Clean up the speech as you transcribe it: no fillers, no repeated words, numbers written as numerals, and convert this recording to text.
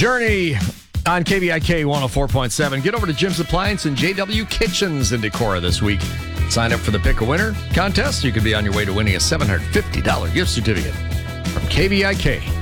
Journey on KVIK 104.7. Get over to Jim's Appliance and JW Kitchens in Decorah this week. Sign up for the Pick a Winner contest. You could be on your way to winning a $750 gift certificate from KVIK.